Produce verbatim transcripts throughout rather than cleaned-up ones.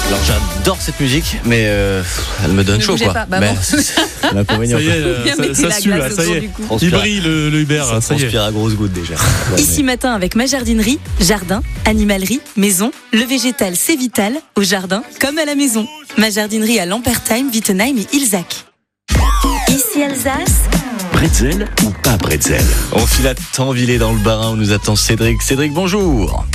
Alors j'adore cette musique, mais euh, elle me donne Ne chaud bougez quoi. pas, bah mais bon. c'est l'inconvénient. Ça y est, euh, Bien ça, mettez ça la sue là, glace ça y autour est. du cou. Il Transpire. brille le, le Hubert, Ça ça y est. transpire à grosses gouttes déjà. Ouais, Ici matin avec ma jardinerie, jardin, animalerie, maison, le végétal c'est vital, au jardin comme à la maison. Ma jardinerie à Lampertheim, Wittenheim et Ilzac. Ici Alsace, Bretzel ou pas bretzel? On file à Tanvillers dans le Bas-Rhin où nous attend Cédric. Cédric, bonjour.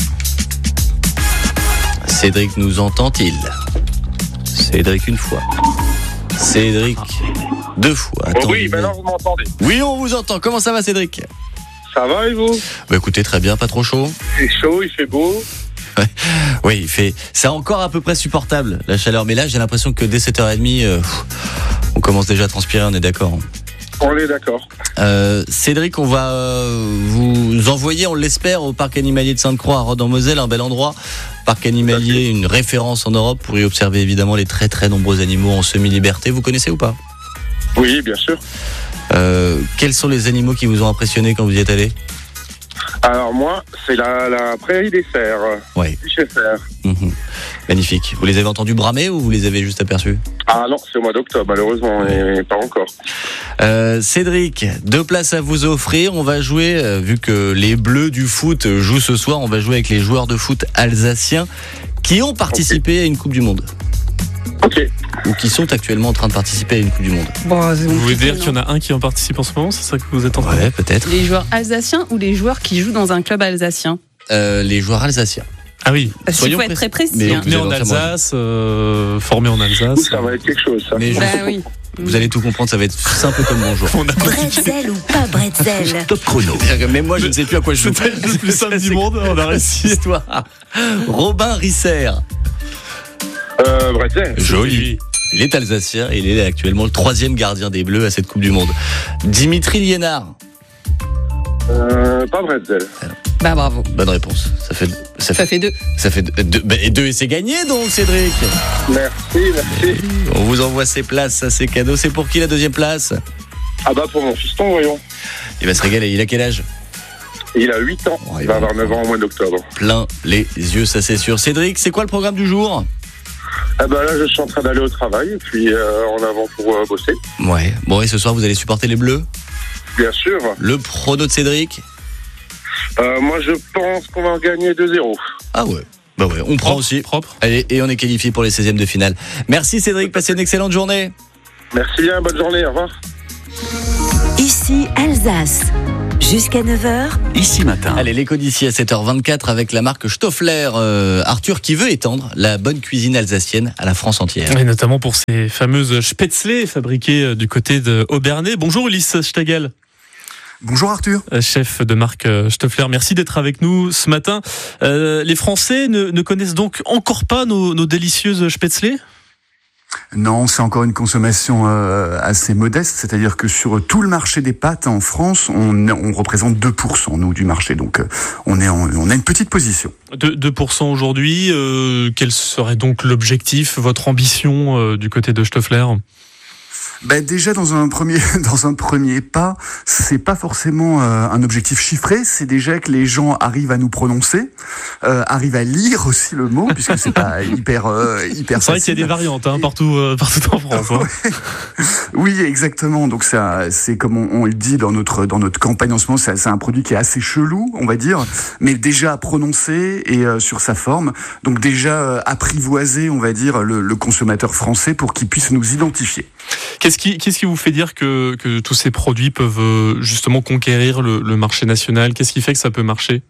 Cédric nous entend-il? Cédric une fois. Cédric deux fois. Oh oui, maintenant vous m'entendez. Oui, on vous entend. Comment ça va, Cédric? Ça va et vous? Bah écoutez, très bien, pas trop chaud. C'est chaud, il fait beau. Oui, il fait. C'est encore à peu près supportable la chaleur, mais là j'ai l'impression que dès sept heures trente, euh, pff, on commence déjà à transpirer. On est d'accord. On est d'accord. Euh, Cédric, on va euh, vous envoyer, on l'espère, au parc animalier de Sainte-Croix à Rhodes-en-Moselle, un bel endroit. Parc animalier, une référence en Europe pour y observer évidemment les très très nombreux animaux en semi-liberté. Vous connaissez ou pas? Oui, bien sûr. euh, Quels sont les animaux qui vous ont impressionné quand vous y êtes allé? Alors moi, c'est la, la prairie des cerfs. Ouais. Du chez cerf. Mmh. Magnifique. Vous les avez entendus bramer ou vous les avez juste aperçus? Ah non, c'est au mois d'octobre, malheureusement, et pas encore. Euh, Cédric, deux places à vous offrir. On va jouer, euh, vu que les Bleus du foot jouent ce soir, on va jouer avec les joueurs de foot alsaciens qui ont participé okay. à une Coupe du Monde. Ok. Ou qui sont actuellement en train de participer à une Coupe du Monde. Bon, vous voulez dire qu'il y en a un qui en participe en ce moment? C'est ça que vous êtes en train de dire? Ouais, peut-être. Les joueurs alsaciens ou les joueurs qui jouent dans un club alsacien? euh, Les joueurs alsaciens. Ah oui. Parce qu'il faut être très précis. Mais hein. Né en Alsace, euh, formé en Alsace. Ouh, ça va être quelque chose, ça. Mais je- Bah oui. Vous allez tout comprendre, ça va être simple comme bonjour. On a bretzel ou pas bretzel. Top chrono. Même moi, je ne sais plus à quoi je joue. C'est le plus simple du monde, on a réussi. Histoire. Robin Risser. Euh, Bretzel. Joli. Il est alsacien et il est actuellement le troisième gardien des Bleus à cette Coupe du Monde. Dimitri Liénard. Euh, pas Bretzel. Bah bravo. Bonne réponse. Ça fait, ça Ça fait, fait deux. ça fait deux, deux, bah, et deux et c'est gagné donc, Cédric. Merci, merci. On vous envoie ces places, ça c'est cadeau. C'est pour qui la deuxième place? Ah bah pour mon fiston, voyons. Il va se régaler. Il a quel âge? Il a huit ans. Oh, il il va va avoir neuf ans au mois d'octobre. Plein les yeux, ça c'est sûr. Cédric, c'est quoi le programme du jour? Ah bah là, je suis en train d'aller au travail, et puis euh, en avant pour euh, bosser. Ouais. Bon, et ce soir, vous allez supporter les Bleus? Bien sûr. Le prono de Cédric? Euh, moi, je pense qu'on va en gagner deux zéro. Ah ouais. Bah ouais, on prend Propre, aussi. propre. Allez, et on est qualifié pour les seizièmes de finale. Merci Cédric, passez une excellente journée. Merci bien, bonne journée, au revoir. Ici Alsace, jusqu'à neuf heures. Ici matin. Allez, l'écho d'ici à sept heures vingt-quatre avec la marque Stoffler. Euh, Arthur qui veut étendre la bonne cuisine alsacienne à la France entière. Et notamment pour ces fameuses spätzle fabriquées du côté de Obernai. Bonjour Ulysse Stagel. Bonjour Arthur. Chef de marque Stoffler, merci d'être avec nous ce matin. Euh, les Français ne, ne connaissent donc encore pas nos, nos délicieuses spätzle? Non, c'est encore une consommation euh, assez modeste, c'est-à-dire que sur tout le marché des pâtes en France, on, on représente deux pour cent nous du marché, donc euh, on est en, on a une petite position. deux pour cent aujourd'hui, euh, quel serait donc l'objectif, votre ambition euh, du côté de Stoffler? Ben déjà dans un premier dans un premier pas, c'est pas forcément euh, un objectif chiffré, c'est déjà que les gens arrivent à nous prononcer, euh, arrivent à lire aussi le mot puisque c'est pas hyper euh, hyper. C'est vrai qu'il y a des variantes hein, partout euh, partout en France. Hein. Oui, exactement. Donc ça, c'est comme on, on le dit dans notre dans notre campagne en ce moment, c'est, c'est un produit qui est assez chelou, on va dire, mais déjà à prononcer et euh, sur sa forme. Donc déjà euh, apprivoiser, on va dire, le, le consommateur français pour qu'il puisse nous identifier. Qu'est-ce qui, qu'est-ce qui vous fait dire que, que tous ces produits peuvent justement conquérir le, le marché national? Qu'est-ce qui fait que ça peut marcher?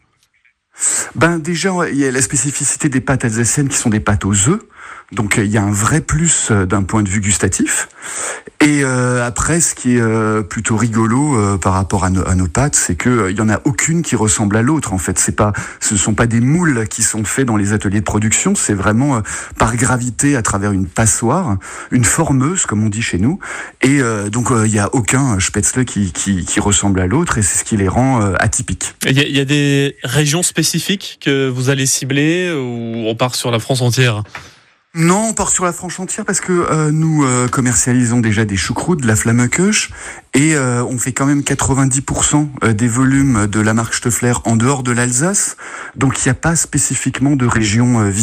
Ben déjà, il y a la spécificité des pâtes alsaciennes qui sont des pâtes aux œufs. Donc il y a un vrai plus d'un point de vue gustatif. Et euh, après, ce qui est euh, plutôt rigolo euh, par rapport à, no, à nos pâtes, c'est que euh, il y en a aucune qui ressemble à l'autre. En fait, c'est pas, ce sont pas des moules qui sont faits dans les ateliers de production. C'est vraiment euh, par gravité à travers une passoire, une formeuse comme on dit chez nous. Et euh, donc euh, il y a aucun spätzle qui, qui qui ressemble à l'autre. Et c'est ce qui les rend euh, atypiques. Il y, a, il y a des régions spécifiques que vous allez cibler ou on part sur la France entière? Non, on part sur la France entière parce que euh, nous euh, commercialisons déjà des choucroutes, de la Flammekuche, et euh, on fait quand même quatre-vingt-dix pour cent des volumes de la marque Stoffler en dehors de l'Alsace, donc il n'y a pas spécifiquement de région euh, visée.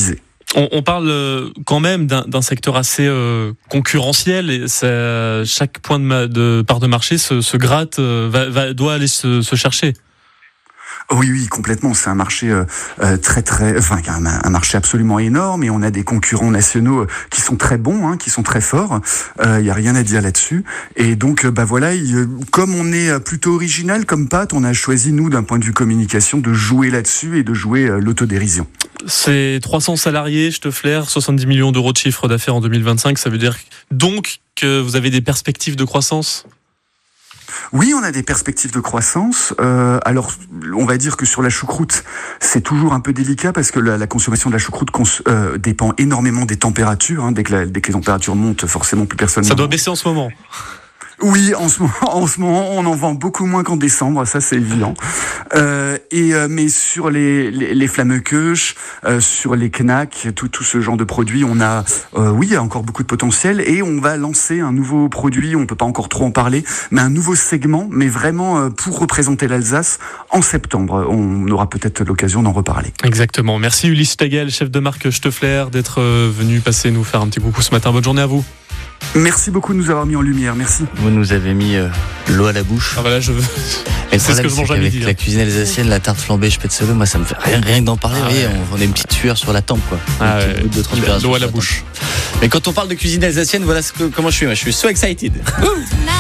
On, on parle euh, quand même d'un, d'un secteur assez euh, concurrentiel et ça, chaque point de, ma, de part de marché se, se gratte, euh, va, va, doit aller se, se chercher. Oui, oui, complètement. C'est un marché euh, très, très, enfin, un, un marché absolument énorme, et on a des concurrents nationaux euh, qui sont très bons, hein, qui sont très forts. Il euh, y a rien à dire là-dessus. Et donc, euh, bah voilà, il, comme on est plutôt original comme Pat, on a choisi nous, d'un point de vue communication, de jouer là-dessus et de jouer euh, l'autodérision. C'est trois cents salariés, je te flaire, soixante-dix millions d'euros de chiffre d'affaires en deux mille vingt-cinq. Ça veut dire donc que vous avez des perspectives de croissance ? Oui, on a des perspectives de croissance. Euh, alors, on va dire que sur la choucroute, c'est toujours un peu délicat parce que la, la consommation de la choucroute cons, euh, dépend énormément des températures. Hein. Dès que, la, dès que les températures montent, forcément, plus personne. Ça doit baisser en ce moment. Oui, en ce moment, en ce moment, on en vend beaucoup moins qu'en décembre, ça c'est évident. Euh, et euh, mais sur les les, les Flammekueche, euh, sur les Knack, tout tout ce genre de produits, on a, euh, oui, il y a encore beaucoup de potentiel, et on va lancer un nouveau produit. On peut pas encore trop en parler, mais un nouveau segment, mais vraiment euh, pour représenter l'Alsace en septembre. On aura peut-être l'occasion d'en reparler. Exactement. Merci Ulysse Stagel, chef de marque Steffler, d'être venu passer nous faire un petit coucou ce matin. Bonne journée à vous. Merci beaucoup de nous avoir mis en lumière, merci. Vous nous avez mis euh, l'eau à la bouche. Ah voilà, je veux. Et c'est ce que je mange à midi. Avec la cuisine alsacienne, la tarte flambée spätzle, moi ça me fait rien, rien que d'en parler. Ah vous voyez, ouais. on, on a une petite sueur sur la tempe, quoi. Ah une petite ouais. goutte de transpiration L'eau à la sur bouche. tempe. Mais quand on parle de cuisine alsacienne, voilà ce que, comment je suis. Moi, je suis so excited.